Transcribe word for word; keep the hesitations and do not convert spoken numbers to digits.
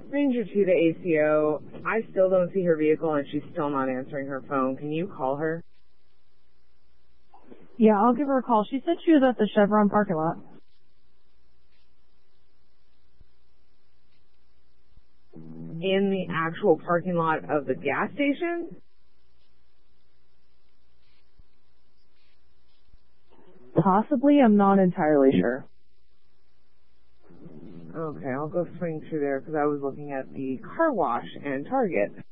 Ranger two to A C O. I still don't see her vehicle, and she's still not answering her phone. Can you call her? Yeah, I'll give her a call. She said she was at the Chevron parking lot. In the actual parking lot of the gas station? Possibly, I'm not entirely sure. Okay, I'll go swing through there because I was looking at the car wash and Target.